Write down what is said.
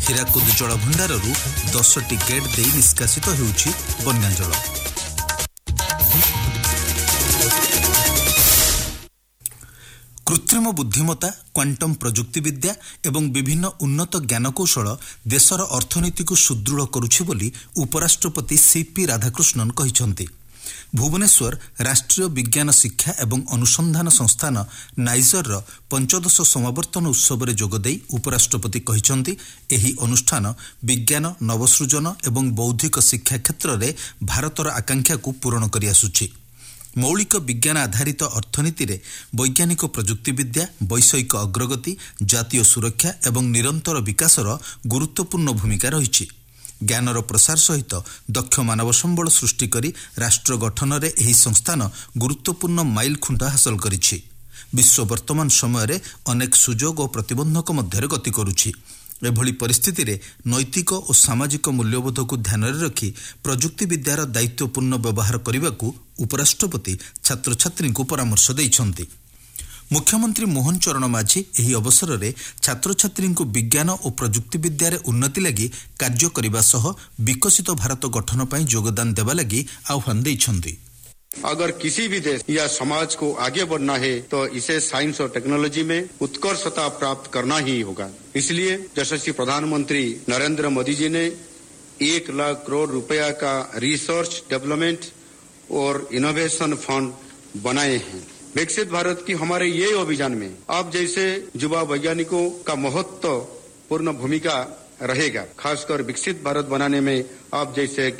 Hirakud ଜଳଭଣ୍ଡାରରୁ 10ଟି gate ଦେଇ ନିଷ୍କାସିତ ହେଉଛି ବନ୍ୟା ଜଳ। କୃତ୍ରିମ ବୁଦ୍ଧିମତ୍ତା, କ୍ୱାଣ୍ଟମ୍ ପ୍ରଯୁକ୍ତିବିଦ୍ୟା ଏବଂ ବିଭିନ୍ନ ଉନ୍ନତ ଜ୍ଞାନକୌଶଳ ଦେଶର ଅର୍ଥନୀତିକୁ ସୁଦୃଢ଼ କରୁଛି ବୋଲି ଉପରାଷ୍ଟ୍ରପତି ସିପି ରାଧାକୃଷ୍ଣନ୍ କହିଛନ୍ତି। ଭୁବନେଶ୍ୱର ରାଷ୍ଟ୍ରୀୟ ବିଜ୍ଞାନ ଶିକ୍ଷା ଏବଂ ଅନୁସନ୍ଧାନ ସଂସ୍ଥାନ ନାଇଜରର 15ଶ ସମାବର୍ତ୍ତନ ଉତ୍ସବରେ ଯୋଗଦେଇ ଉପରାଷ୍ଟ୍ରପତି କହିଛନ୍ତି, ଏହି ଅନୁଷ୍ଠାନ ବିଜ୍ଞାନ, ନବସୃଜନ ଏବଂ ବୌଦ୍ଧିକ ଶିକ୍ଷା କ୍ଷେତ୍ରରେ ଭାରତର ଆକାଂକ୍ଷାକୁ ପୂରଣ କରିଆସୁଛି। ମୌଳିକ ବିଜ୍ଞାନ ଆଧାରିତ ଅର୍ଥନୀତିରେ ବୈଜ୍ଞାନିକ ପ୍ରଯୁକ୍ତିବିଦ୍ୟା, ବୈଷୟିକ ଅଗ୍ରଗତି, ଜାତୀୟ ସୁରକ୍ଷା ଏବଂ ନିରନ୍ତର ବିକାଶର ଗୁରୁତ୍ୱପୂର୍ଣ୍ଣ ଭୂମିକା ରହିଛି। ଜ୍ଞାନର ପ୍ରସାର ସହିତ ଦକ୍ଷ ମାନବ ସମ୍ବଳ ସୃଷ୍ଟି କରି ରାଷ୍ଟ୍ର ଗଠନରେ ଏହି ସଂସ୍ଥାନ ଗୁରୁତ୍ୱପୂର୍ଣ୍ଣ ମାଇଲ ଖୁଣ୍ଟ ହାସଲ କରିଛି। ବିଶ୍ୱ ବର୍ତ୍ତମାନ ସମୟରେ ଅନେକ ସୁଯୋଗ ଓ ପ୍ରତିବନ୍ଧକ ମଧ୍ୟରେ ଗତି କରୁଛି। ଏଭଳି ପରିସ୍ଥିତିରେ ନୈତିକ ଓ ସାମାଜିକ ମୂଲ୍ୟବୋଧକୁ ଧ୍ୟାନରେ ରଖି ପ୍ରଯୁକ୍ତିବିଦ୍ୟାର ଦାୟିତ୍ୱପୂର୍ଣ୍ଣ ବ୍ୟବହାର କରିବାକୁ ଉପରାଷ୍ଟ୍ରପତି ଛାତ୍ରଛାତ୍ରୀଙ୍କୁ ପରାମର୍ଶ ଦେଇଛନ୍ତି। ମୁଖ୍ୟମନ୍ତ୍ରୀ ମୋହନ ଚରଣ ମାଝୀ ଏହି ଅବସରରେ ଛାତ୍ରଛାତ୍ରୀଙ୍କୁ ବିଜ୍ଞାନ ଓ ପ୍ରଯୁକ୍ତିବିଦ୍ୟାରେ ଉନ୍ନତି ଲାଗି କାର୍ଯ୍ୟ କରିବା ସହ ବିକଶିତ ଭାରତ ଗଠନ ପାଇଁ ଯୋଗଦାନ ଦେବା ଲାଗି ଆହ୍ୱାନ ଦେଇଛନ୍ତି। अगर किसी भी देश या समाज को आगे बढ़ना है तो इसे साइंस और टेक्नोलॉजी में उत्कर्षता प्राप्त करना ही होगा। इसलिए यशस्वी प्रधानमंत्री नरेंद्र मोदी जी ने 1 लाख करोड़ रुपया का रिसर्च, डेवलपमेंट और इनोवेशन फंड बनाए हैं। विकसित भारत की हमारे ये अभियान में आप जैसे युवा वैज्ञानिकों का महत्वपूर्ण भूमिका रहेगा। खासकर विकसित भारत बनाने में आप जैसे